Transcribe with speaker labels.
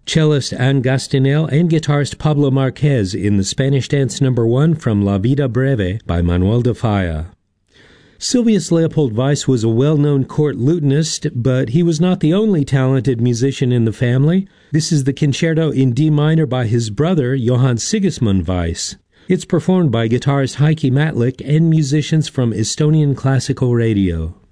Speaker 1: cellist Anne Gastinel, and guitarist Pablo Marquez in the Spanish Dance No. 1 from La Vida Breve by Manuel de Falla. Silvius Leopold Weiss was a well-known court lutenist, but he was not the only talented musician in the family. This is the concerto in D minor by his brother, Johann Sigismund Weiss. It's performed by guitarist Heikki Matlik and musicians from Estonian Classical Radio.